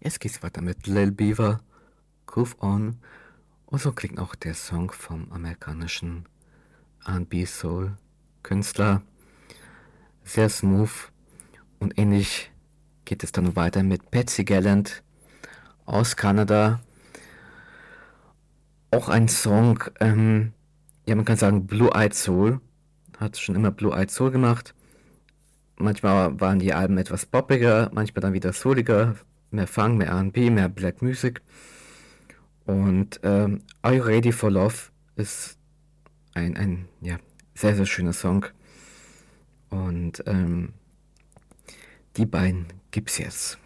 Jetzt geht's weiter mit Lil Beaver, Groove On. Und so klingt auch der Song vom amerikanischen R&B Soul Künstler. Sehr smooth und ähnlich geht es dann weiter mit Patsy Gallant aus Kanada. Auch ein Song, ja, man kann sagen Blue-Eyed Soul. Hat schon immer Blue-Eyed Soul gemacht. Manchmal waren die Alben etwas poppiger, manchmal dann wieder souliger, mehr Funk, mehr R&B, mehr Black Music. Und Are You Ready for Love ist ein ja, sehr, sehr schöner Song. Und die beiden gibt's jetzt.